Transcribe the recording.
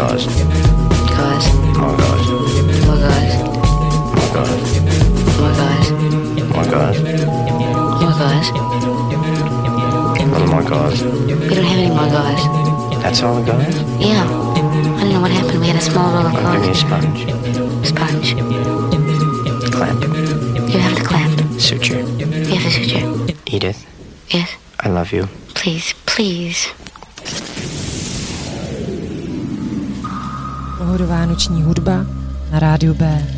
guys. Guys. My guys. My guys. My guys. My guys. My guys. My guys. What are my guys? We don't have any more guys. That's all the guys? Yeah. I don't know what happened. We had a small roll of Well, give me a clothes. sponge. Sponge. Clamp. You have to clamp. Suture. You have to suture. Edith, Yes. I love you. Please. Please. Pohodová noční hudba na rádiu B.